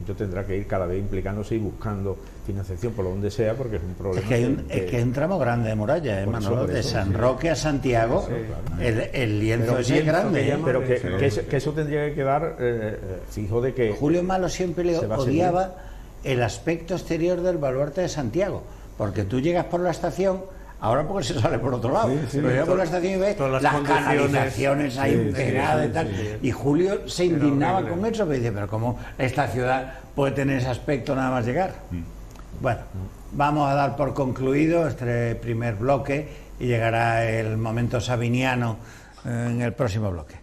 ayuntamiento tendrá que ir cada vez implicándose y buscando financiación por donde sea, porque es un problema. Es que hay un tramo grande de muralla, Manolo, de San Roque a Santiago, el lienzo ese es grande. Pero que eso tendría que quedar fijo de que... Julio Malo siempre odiaba el aspecto exterior del baluarte de Santiago, porque tú llegas por la estación, ahora porque se sale por otro lado, pero llegas por la estación y ves las canalizaciones ahí pegadas y tal, y Julio se indignaba con eso, pero dice, pero ¿cómo esta ciudad puede tener ese aspecto nada más llegar? Bueno, vamos a dar por concluido este primer bloque y llegará el momento sabiniano en el próximo bloque.